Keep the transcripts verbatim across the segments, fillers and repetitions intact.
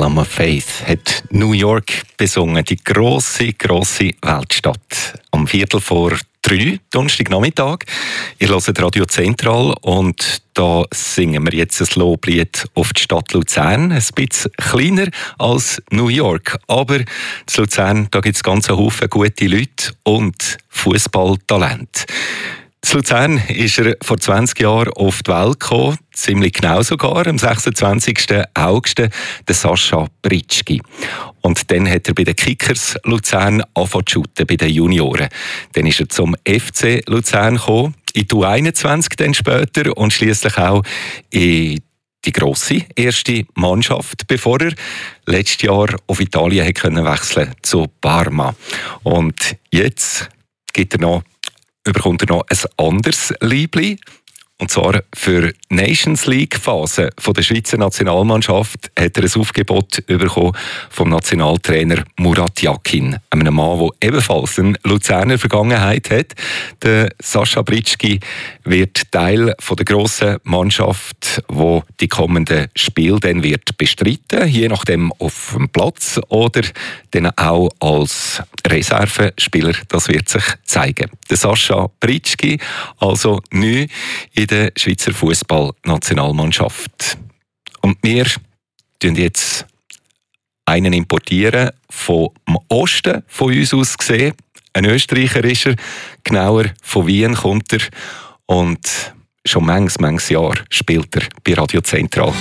Summer Faith hat New York besungen, die grosse, grosse Weltstadt. Am Viertel vor drei, Donnerstagnachmittag. Ihr hört Radio Zentral und da singen wir jetzt ein Loblied auf die Stadt Luzern. Ein bisschen kleiner als New York, aber in Luzern da gibt es ganz einen Haufen gute Leute und Fußballtalent. In Luzern ist er vor zwanzig Jahren auf die Welt gekommen, ziemlich genau sogar, am sechsundzwanzigsten August, der Sascha Britschgi. Und dann hat er bei den Kickers Luzern angefangen zu shooten, bei den Junioren. Dann ist er zum F C Luzern gekommen, in die U einundzwanzig dann später und schliesslich auch in die grosse erste Mannschaft, bevor er letztes Jahr auf Italien hat können wechseln zu Parma. Und jetzt gibt er noch bekommt er noch ein anderes Liebli. Und zwar für die Nations League-Phase der Schweizer Nationalmannschaft hat er ein Aufgebot bekommen vom Nationaltrainer Murat Yakin, einem Mann, der ebenfalls eine Luzerner Vergangenheit hat. Der Sascha Britschgi wird Teil von der grossen Mannschaft, die die kommenden Spiele dann wird bestreiten, je nachdem auf dem Platz oder dann auch als Reservespieler. Das wird sich zeigen. Der Sascha Britschgi, also neu in der Schweizer Fußballnationalmannschaft. Und wir importieren jetzt einen importieren vom Osten von uns aus gesehen. Ein Österreicher ist er, genauer von Wien kommt er und schon manches, manches Jahr spielt er bei Radio Zentral.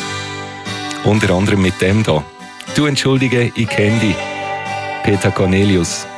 Unter anderem mit dem da. Du entschuldige, ich kenne dich. Peter Cornelius.